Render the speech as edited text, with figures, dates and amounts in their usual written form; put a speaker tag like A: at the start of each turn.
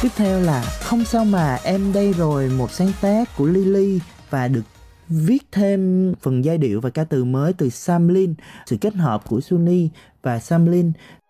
A: Tiếp theo là Không Sao Mà Em Đây Rồi, một sáng tác của Lily và được viết thêm phần giai điệu và ca từ mới từ Sam Lin. Sự kết hợp của Sunny và Sam Lin